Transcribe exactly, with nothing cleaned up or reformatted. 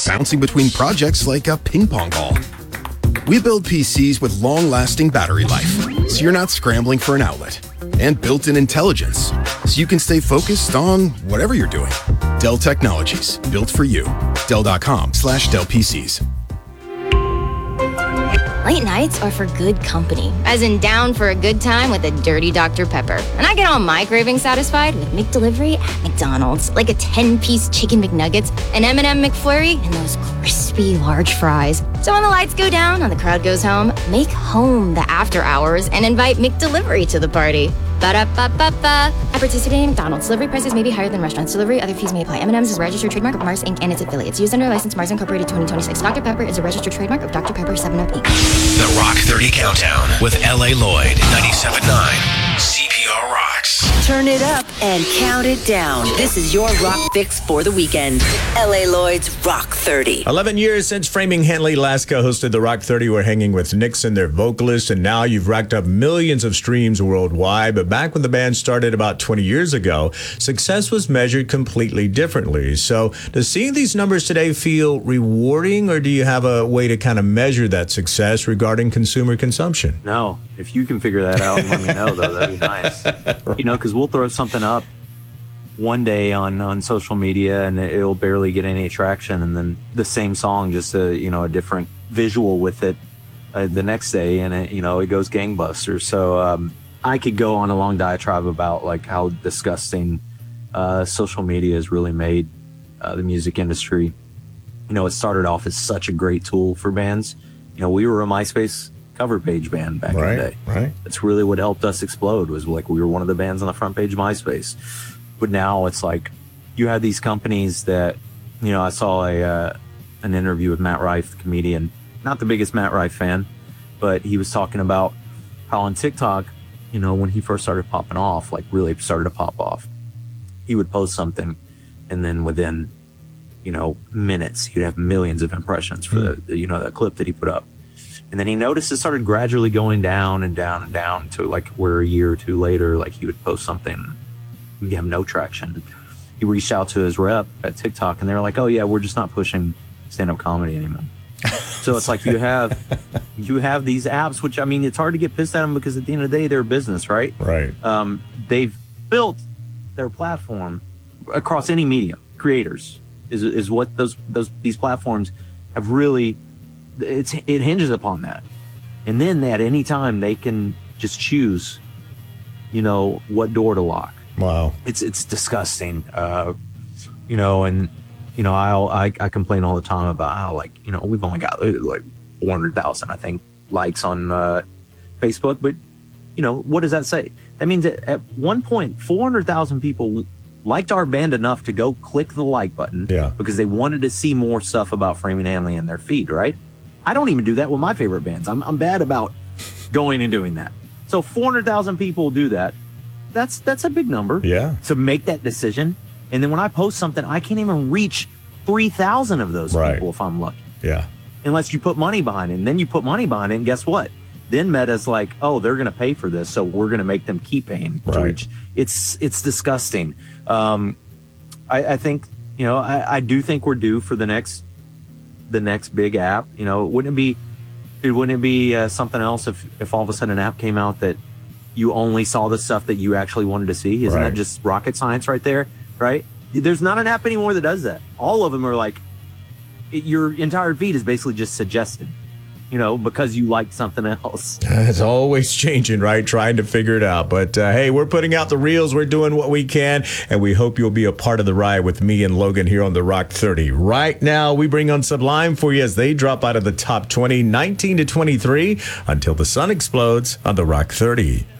bouncing between projects like a ping pong ball. We build P Cs with long-lasting battery life, so you're not scrambling for an outlet. And built-in intelligence, so you can stay focused on whatever you're doing. Dell Technologies, built for you. Dell.com slash Dell PCs. Late nights are for good company, as in down for a good time with a dirty Doctor Pepper. And I get all my cravings satisfied with McDelivery at McDonald's, like a ten-piece chicken McNuggets, an M and M McFlurry, and those crispy large fries. So when the lights go down and the crowd goes home, make home the after hours and invite McDelivery to the party. Ba-da-ba-ba-ba. At participating McDonald's, delivery prices may be higher than restaurants. Delivery, other fees may apply. M and M's is a registered trademark of Mars, Incorporated and its affiliates. Used under license Mars Incorporated twenty twenty-six. Doctor Pepper is a registered trademark of Doctor Pepper seven up Incorporated. The Rock thirty Countdown with L A. Lloyd, ninety-seven point nine C P R Rocks. Turn it up and count it down. This is your rock fix for the weekend. L A. Lloyd's Rock thirty. eleven years since Framing Henley Lasca hosted the Rock thirty. We're hanging with Nixon, their vocalist, and now you've racked up millions of streams worldwide. But back when the band started about twenty years ago, success was measured completely differently. So does seeing these numbers today feel rewarding, or do you have a way to kind of measure that success regarding consumer consumption? No. If you can figure that out and let me know, though, that'd be nice. You know, because we'll throw something up one day on, on social media and it'll barely get any traction, and then the same song, just a, you know, a different visual with it uh, the next day, and it, you know, it goes gangbusters. So um, I could go on a long diatribe about like how disgusting uh, social media has really made uh, the music industry. You know, it started off as such a great tool for bands. You know, we were a MySpace cover page band back right, in the day. Right. That's really what helped us explode, was like we were one of the bands on the front page of MySpace. But now it's like you have these companies that, you know, I saw a uh, an interview with Matt Rife, the comedian. Not the biggest Matt Rife fan, but he was talking about how on TikTok, you know, when he first started popping off, like really started to pop off, he would post something, and then within, you know, minutes, he'd have millions of impressions for mm. the, you know, that clip that he put up. And then he noticed it started gradually going down and down and down to like where a year or two later, like he would post something, he'd have no traction. He reached out to his rep at TikTok and they were like, oh yeah, we're just not pushing stand-up comedy anymore. So it's like you have you have these apps, which, I mean, it's hard to get pissed at them because at the end of the day, they're a business, right? Right. Um, they've built their platform across any medium. Creators is is what those those these platforms have really. It's it hinges upon that, and then at any time they can just choose, you know, what door to lock. Wow, it's it's disgusting, uh, you know, and you know I'll, I I complain all the time about how, like, you know, we've only got like four hundred thousand, I think, likes on uh, Facebook, but you know, what does that say? That means that at one point four hundred thousand people liked our band enough to go click the like button, yeah, because they wanted to see more stuff about Framing Henley in their feed, right? I don't even do that with my favorite bands. I'm I'm bad about going and doing that. So four hundred thousand people do that. That's that's a big number. Yeah. To make that decision. And then when I post something, I can't even reach three thousand of those right. people if I'm lucky. Yeah. Unless you put money behind it. And then you put money behind it, and guess what? Then Meta's like, oh, they're going to pay for this, so we're going to make them keep paying to right. reach. It's it's disgusting. Um, I, I think, you know, I, I do think we're due for the next the next big app. You know, wouldn't it be it wouldn't it be uh, something else if if all of a sudden an app came out that you only saw the stuff that you actually wanted to see? Isn't right. that just rocket science right there? Right? There's not an app anymore that does that. All of them are like, it, your entire feed is basically just suggested, you know, because you liked something else. It's always changing, right? Trying to figure it out. But uh, hey, we're putting out the reels. We're doing what we can, and we hope you'll be a part of the ride with me and Logan here on the Rock thirty. Right now, we bring on Sublime for you as they drop out of the top twenty, nineteen to twenty-three, until the sun explodes on the Rock thirty.